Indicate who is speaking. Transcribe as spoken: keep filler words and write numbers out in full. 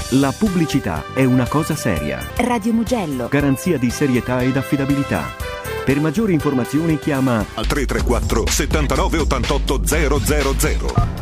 Speaker 1: La pubblicità è una cosa seria.
Speaker 2: Radio Mugello.
Speaker 1: Garanzia di serietà ed affidabilità. Per maggiori informazioni chiama
Speaker 3: al tre tre quattro settantanove ottantotto zero zero zero.